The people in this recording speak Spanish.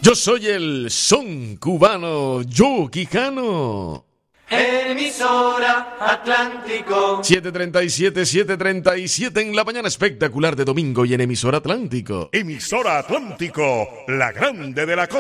Yo soy el son cubano, yo Quijano. Emisora Atlántico. 7:37 en la mañana espectacular de domingo y en Emisora Atlántico. Emisora Atlántico, la grande de la costa.